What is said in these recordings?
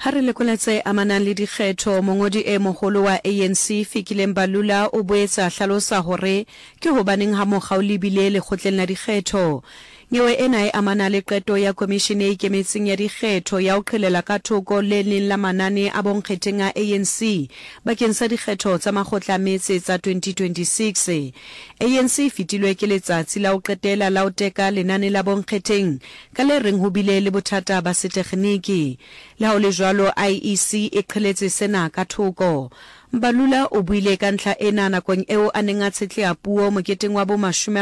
Ha re lekoletse amanang le dikgetho mongodi e mogolo wa ANC Fikile Mbalula o boetse a hlalosa hore ke hobaneng ha mokga o lebile lekgotleng la dikgetho. Nyewe ena e amana le qeto ya komishene e ikemetseng ya dikgetho ya ho qhelela ka thoko le leng la manane a bonkgetheng a ANC bakeng sa dikgetho tsa makgotla a metse tsa 2026. ANC fitilwe ke letsatsi la ho qetela la ho teka lenane la bonkgetheng ka le reng ho bile le bothata ba setekgeniki. Le ha o le jwalo IEC e qheletse sena ka thoko. Mbalula o buile ka ntlha ena nakong eo a neng a tshetlea puo moketeng wa bo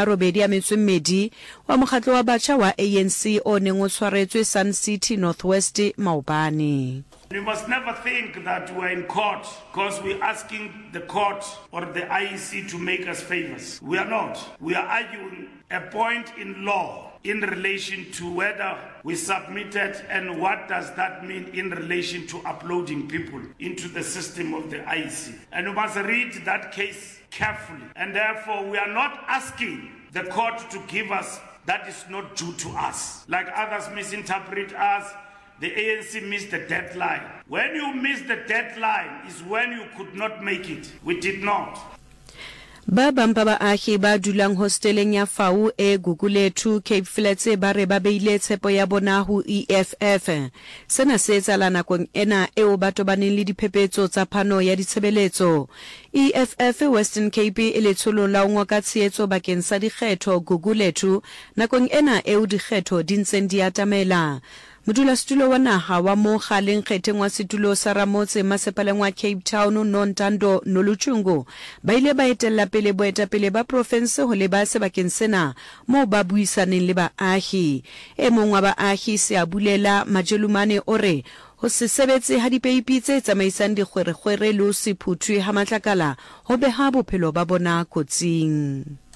82 wa mokgatlo wa batjha wa ANC o neng o tshwaretswe Sun City Northwest Maobane. We must never think that we're in court because we're asking the court or the IEC to make us favors. We are not. We are arguing a point in law in relation to whether we submitted and what does that mean in relation to uploading people into the system of the IEC. And we must read that case carefully. And therefore, we are not asking the court to give us that is not due to us. Like others misinterpret us, the ANC missed the deadline. When you miss the deadline is when you could not make it. We did not. Ba bampa ba ahi ba dulang hosteleng ya Fau e Gugulethu Cape Flats ba re ba beile tshepo ya bona ho EFF. Sena se etsala nakong ena eo ba tobaneng le diphephetso tsa phano ya ditshebeletso. EFF Western Cape e le tsholo la ngwa ka tshehetso bakeng sa dikgetho Gugulethu nakong ena eo dikgetho di ntseng di atamela. Modulasetulo wa naha wa mo kgaleng kgetheng wa setulo sa Ramotse masepaleng wa Cape Town Nontando Noluchungu ba ile ba etella pele boetapele ba province ho le ba sebakeng sena mo ba buisaneng le baahi. E mong wa baahi se a bulela Majelumane ore ho se sebetse ha dipeipi tse tsamaisang dikgwerekgwere le ho se phuthwe ha matlakala ho beha bophelo ba bona kotsing.